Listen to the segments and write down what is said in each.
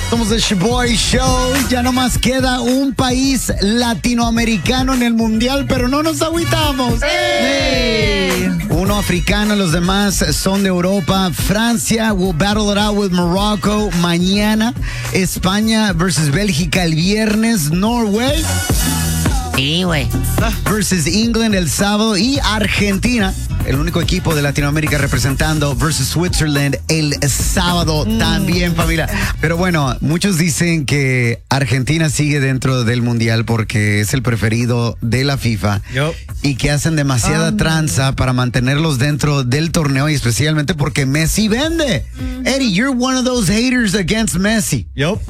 Somos el Shoboy Show. Ya nomás queda un país latinoamericano en el mundial, pero no nos agüitamos. ¡Hey! Uno africano, los demás son de Europa. Francia will battle it out with Morocco mañana. España versus Bélgica el viernes. Norway. Sí, güey. Versus England el sábado. Y Argentina, el único equipo de Latinoamérica representando, versus Switzerland el sábado también, familia. Pero bueno, muchos dicen que Argentina sigue dentro del mundial porque es el preferido de la FIFA. Y que hacen demasiada tranza para mantenerlos dentro del torneo, y especialmente porque Messi vende. Eddie, you're one of those haters against Messi.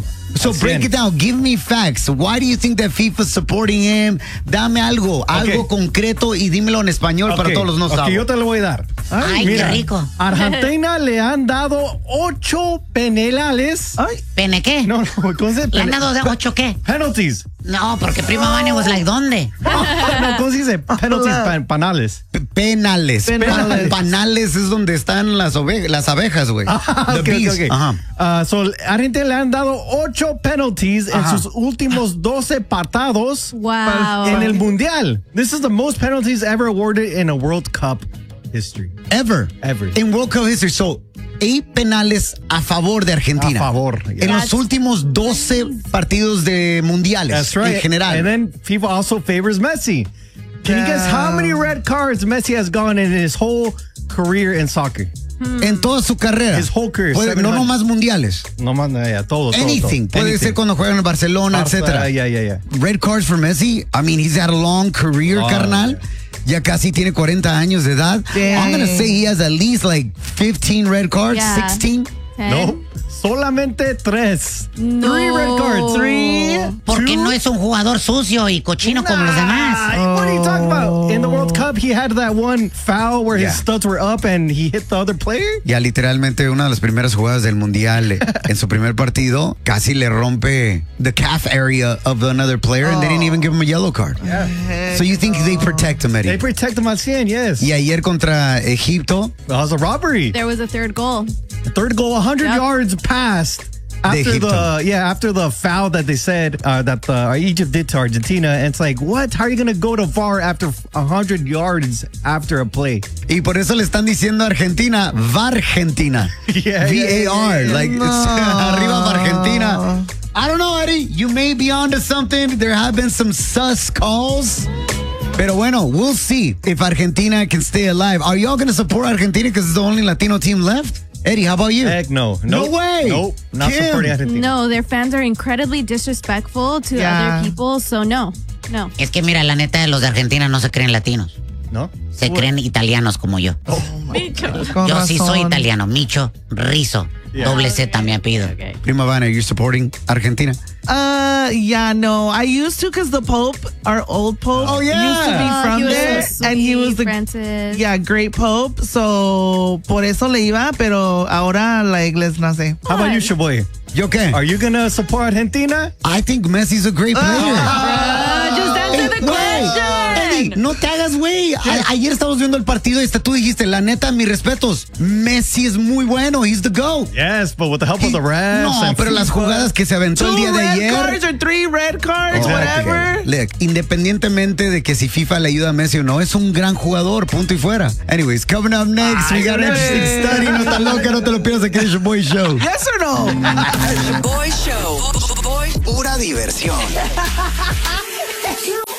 So break it down. Give me facts. Why do you think that FIFA is supporting him? Dame algo concreto y dímelo en español para todos los no saben. Yo te lo voy a dar. Ay, mira, qué rico. Argentina le han dado 8 penales. ¿Pene qué? No, ¿cómo se dice? ¿Le han dado de 8 qué? Penalties. No, porque Prima Vane was like, ¿dónde? No, ¿cómo se dice? Penalties, panales. Penales. Panales es donde están las abejas, güey. Okay. So, Argentina le han dado 8 penalties en sus últimos 12 partidos en el Mundial. This is the most penalties ever awarded in a World Cup history. Ever. In World Cup history. So, 8 penales a favor de Argentina. A favor. En los últimos 12 partidos de mundiales. That's right. En general. And then FIFA also favors Messi. Can you guess how many red cards Messi has gone in his whole career in soccer? En toda su carrera. His whole career. No nomás mundiales. No más, todo. Anything. Puede ser cuando juega en Barcelona, etcétera. Yeah. Red cards for Messi. I mean, he's had a long career, carnal. Ya casi tiene 40 años de edad. I'm going to say he has at least like 15 red cards, 16. No, solamente 3. No. 3 red cards. 3. Porque no es un jugador sucio y cochino como los demás. What are you talking about? In the World Cup, he had that one foul where his studs were up and he hit the other player. Ya literalmente una de las primeras jugadas del Mundial en su primer partido, casi le rompe the calf area of another player and they didn't even give him a yellow card. So you think they protect him, Eddie? They protect him al 100, yes. Y ayer contra Egipto. That was a robbery. There was a third goal. The third goal, 100 yards past. After the foul that they said that Egypt did to Argentina, and it's like, what? How are you going to go to VAR after 100 yards after a play? Y por eso le están diciendo a Argentina, VARgentina. VAR, like it's arriba Argentina. I don't know, Eddie. You may be onto something. There have been some sus calls. Pero bueno, we'll see if Argentina can stay alive. Are y'all going to support Argentina because it's the only Latino team left? Eddie, how about you? Heck no. No way. Nope. Not Kim. supporting Argentina. No, their fans are incredibly disrespectful to other people, so no. Es que mira, la neta, los de Argentina no se creen latinos. ¿No? Se creen italianos como yo. Yo sí soy italiano. Micho Rizzo. Doble Z mi apellido. Prima Vane, are you supporting Argentina? No. I used to because the Pope, our old Pope, used to be from there. So and he was the Francis. great Pope. So, por eso le iba, pero ahora, les nace. How about you, Shoboy? ¿Yo qué? Are you going to support Argentina? I think Messi's a great player. Just answer the question. Eddie, no te hagas, güey. Ayer estábamos viendo el partido y tú dijiste, la neta, mis respetos. Messi es muy bueno. He's the GOAT. Yes, but with the help of the refs. No, pero las jugadas que se aventó el día de ayer. 2 red cards or 3 red cards, whatever. Look, independientemente de que si FIFA le ayuda a Messi o no, es un gran jugador, punto y fuera. Anyways, coming up next, we got an interesting study. No tan loca, no te lo pierdas aquí en el Shoboy Show. Yes or no? Shoboy Show. Pura diversión.